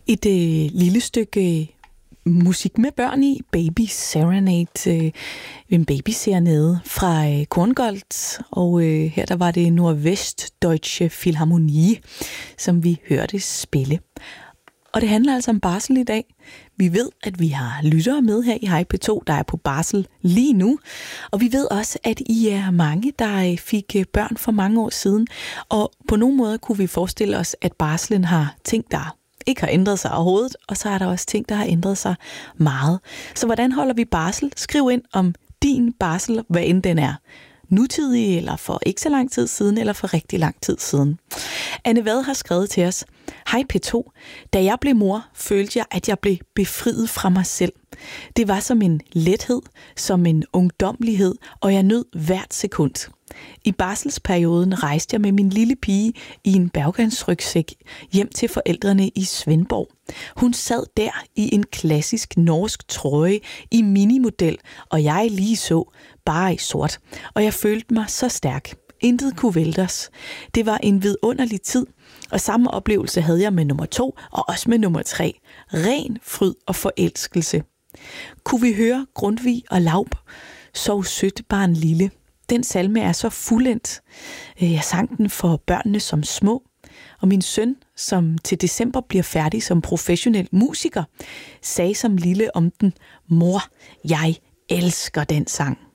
Et lille stykke musik med børn i, Baby Serenade, en babyserenade fra Korngold, og her der var det Nordvestdeutsche Philharmonie, som vi hørte spille. Og det handler altså om barsel i dag. Vi ved, at vi har lyttere med her i Hej P2, der er på barsel lige nu. Og vi ved også, at I er mange, der fik børn for mange år siden. Og på nogle måder kunne vi forestille os, at barslen har ting, der ikke har ændret sig overhovedet. Og så er der også ting, der har ændret sig meget. Så hvordan holder vi barsel? Skriv ind om din barsel, hvad end den er. Nutidig, eller for ikke så lang tid siden, eller for rigtig lang tid siden. Anne Vad har skrevet til os: Hej P2, da jeg blev mor, følte jeg, at jeg blev befriet fra mig selv. Det var som en lethed, som en ungdommelighed, og jeg nød hvert sekund. I barselsperioden rejste jeg med min lille pige i en bergansrygsæk hjem til forældrene i Svendborg. Hun sad der i en klassisk norsk trøje i minimodel, og jeg lige så, bare i sort. Og jeg følte mig så stærk. Intet kunne vælte os. Det var en vidunderlig tid, og samme oplevelse havde jeg med nummer 2 og også med nummer 3. Ren fryd og forelskelse. Kunne vi høre Grundtvig og Laub? Sov sødt barn lille. Den salme er så fuldendt. Jeg sang den for børnene som små, og min søn, som til december bliver færdig som professionel musiker, sagde som lille om den: Mor, jeg elsker den sang.